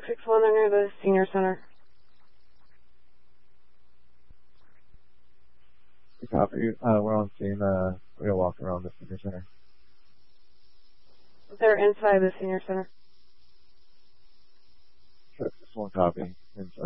661, they're near the senior center. Copy. We're on scene. We're gonna walk around the senior center. They're inside the senior center. Sure, just one copy. Inside.